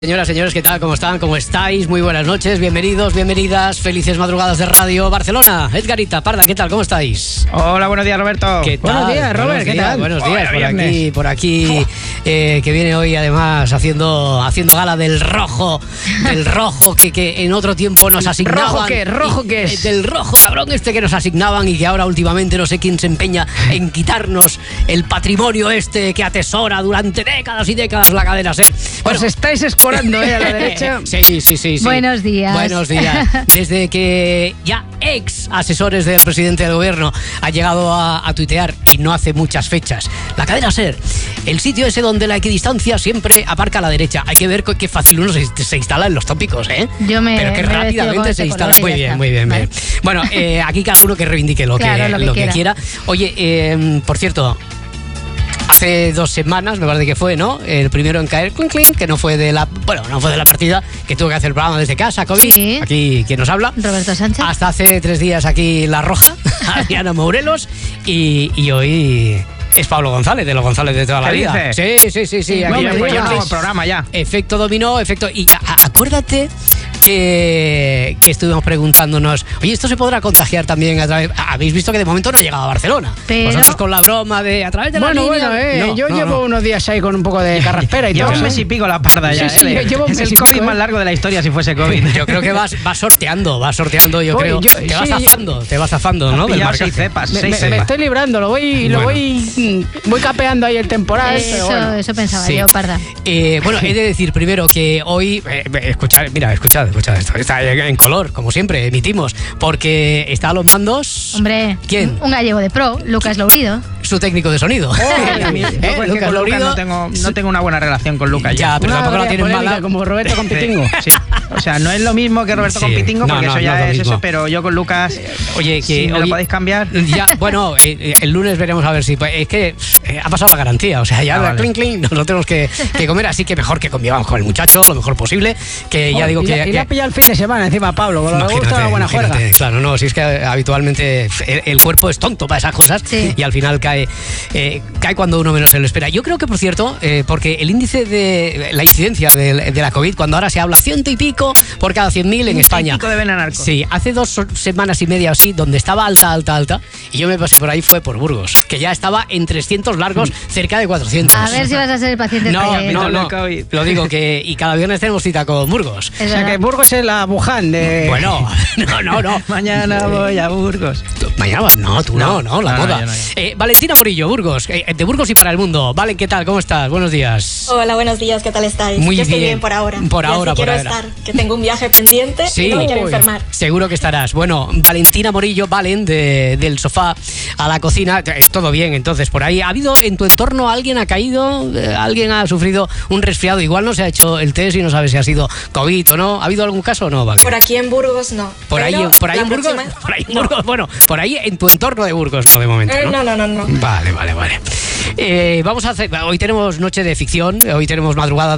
Señoras, señores, ¿qué tal? ¿Cómo están? ¿Cómo estáis? Muy buenas noches, bienvenidos, bienvenidas, felices madrugadas de Radio Barcelona. Edgarita, Parda, ¿qué tal? ¿Cómo estáis? Hola, buenos días, Roberto. ¿Qué tal? Buenos días, Robert, ¿qué tal? Buenos días, Hola, por aquí, que viene hoy además haciendo gala del rojo que en otro tiempo nos asignaban. ¿Rojo qué es? Del rojo cabrón que nos asignaban y que ahora últimamente no sé quién se empeña en quitarnos el patrimonio que atesora durante décadas y décadas la cadena SER. Bueno, os estáis escorando, a la derecha. Sí. Buenos días. Buenos días. Desde que ya ex asesores del presidente del gobierno ha llegado a tuitear, y no hace muchas fechas, la cadena SER, el sitio ese donde la equidistancia siempre aparca a la derecha. Hay que ver qué fácil uno se instala en los tópicos, ¿eh? Pero que rápidamente se instala. Muy bien. ¿Vale? Bueno, aquí cada uno que reivindique lo que quiera. Oye, por cierto, hace 2 semanas, me parece que fue, ¿no? El primero en caer, que no fue de la partida, que tuvo que hacer el programa desde casa, COVID. Sí. Aquí, ¿quién nos habla? Roberto Sánchez. Hasta hace 3 días aquí La Roja, Adriana Morelos, y hoy es Pablo González, de los González de toda la vida. Dices? Sí. Aquí Aquí yo no hago el programa ya. Efecto dominó, y acuérdate que estuvimos preguntándonos, oye, ¿esto se podrá contagiar también a través? Habéis visto que de momento no ha llegado a Barcelona. Pero vosotros con la broma de a través de la línea. Yo llevo unos días ahí con un poco de carraspera y todo. Llevo un mes y pico la Parda ya. Sí, llevo un es mes el y pico, COVID más largo de la historia si fuese COVID. Yo creo que vas sorteando, yo Voy, creo. yo- Te vas sí, zafando, ¿no? Del Pillado marcaje. 6 cepas, Me estoy librando, voy capeando ahí el temporal. pero bueno. Eso pensaba Sí. yo, Parda. Bueno, he de decir primero que hoy, escuchad esto, está en color, como siempre, emitimos, porque está a los mandos. Hombre, ¿Quién? un gallego de pro, Lucas Lourido. Su técnico de sonido. A mí, pues que con Lucas no tengo una buena relación con Lucas. Ya, pero Una tampoco la brea tienen polémica mala. como Roberto con Pitingo. Sí. O sea, no es lo mismo que Roberto Sí. con Pitingo, porque No, eso no ya es lo es mismo. eso, pero yo con Lucas, Oye, que si me hoy lo podéis cambiar. Ya, bueno, el lunes veremos a ver si. Es que ha pasado la garantía, o sea, ya Vale. clink, nos lo tenemos que comer, así que mejor que convivamos con el muchacho lo mejor posible. Que ya digo que. Y le ha pillado el fin de semana encima, Pablo, con lo que gusta la buena juerga. Claro, no, si es que habitualmente el cuerpo es tonto para esas cosas, Sí. y al final cae cuando uno menos se lo espera. Yo creo que, por cierto, porque el índice de la incidencia de la COVID, cuando ahora se habla 100 y pico por cada 100.000 en España. Pico de Benanarco. Sí, hace 2 semanas y media así, donde estaba alta, y yo me pasé por ahí, fue por Burgos, que ya estaba en 300 largos, cerca de 400. A ver si vas a ser el paciente No, cero. no, del COVID. lo digo que, y cada viernes tenemos cita con Burgos. Es O sea, que verdad. Burgos es la Wuhan de... Bueno, no. Mañana voy a Burgos. Mañana vas, no, tú no, la moda. yo no. Valentina Morillo, Burgos, de Burgos y para el mundo. Valen, ¿qué tal? ¿Cómo estás? Buenos días. Hola, buenos días, ¿qué tal estáis? Muy Yo estoy bien. bien por ahora. Por Y ahora, así quiero por ahora. estar, que tengo un viaje pendiente Sí. y no me quiero Uy, enfermar. seguro que estarás. Bueno, Valentina Morillo, Valen, del sofá a la cocina. Todo bien, entonces, por ahí. ¿Ha habido en tu entorno alguien ha caído? ¿Alguien ha sufrido un resfriado? Igual no se ha hecho el test y no sabe si ha sido COVID o no. ¿Ha habido algún caso o no, Valen? Por aquí en Burgos no. Por ahí Pero en la Burgos. próxima- Por ahí en no. Burgos. Bueno, por ahí en tu entorno de Burgos, no, de momento. ¿no? No. Vale. Vamos a hacer. Hoy tenemos noche de ficción, hoy tenemos madrugada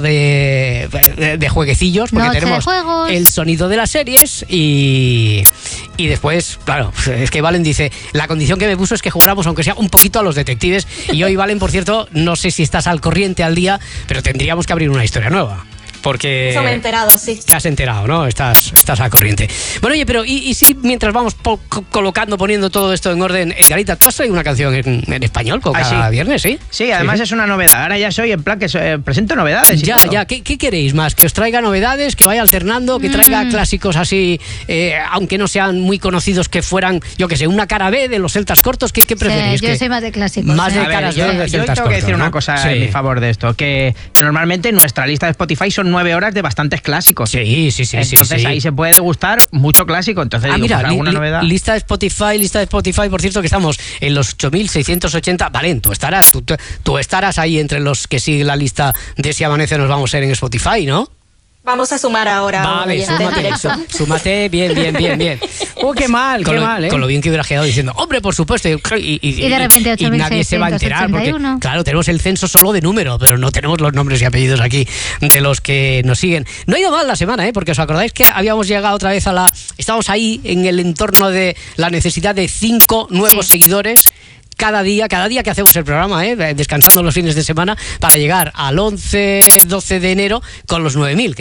de jueguecillos, porque Noche de tenemos juegos. el sonido de las series y después, claro, es que Valen dice, la condición que me puso es que jugáramos aunque sea un poquito a los detectives, y hoy, Valen, por cierto, no sé si estás al corriente al día, pero tendríamos que abrir una historia nueva. Porque Eso me he enterado, sí. te has enterado, ¿no? Estás a corriente. Bueno, oye, pero ¿y si mientras vamos poniendo todo esto en orden, Edgarita, tú has traído una canción en español con cada sí. viernes, ¿sí? Sí, además es una novedad. Ahora ya soy en plan que presento novedades. y todo. Ya. ¿Qué queréis más? ¿Que os traiga novedades? ¿Que vaya alternando? ¿Que traiga clásicos así, aunque no sean muy conocidos, que fueran, yo qué sé, una cara B de los celtas cortos? ¿Qué preferís? Yo soy más de clásicos. Más de A ver, caras yo B de tengo celtas que cortos, decir ¿no? una cosa Sí. en mi favor de esto, que normalmente nuestra lista de Spotify son 9 horas de bastantes clásicos. Sí. Entonces ahí se puede degustar mucho clásico. Entonces digo, Mira, pues, alguna novedad. lista de Spotify, por cierto, que estamos en los 8.680. Valen, tú estarás ahí entre los que siguen la lista de Si Amanece Nos Vamos a ser en Spotify, ¿no? Vamos a sumar ahora. Vale, oyente en directo. súmate, bien. Qué mal, Con lo bien que hubiera quedado diciendo, hombre, por supuesto. Y de repente y nadie se va a enterar porque, 8.681. claro, tenemos el censo solo de número, pero no tenemos los nombres y apellidos aquí de los que nos siguen. No ha ido mal la semana, porque os acordáis que habíamos llegado otra vez estábamos ahí en el entorno de la necesidad de 5 nuevos seguidores. Cada día que hacemos el programa, descansando los fines de semana, para llegar al 11-12 de enero con los 9.000, que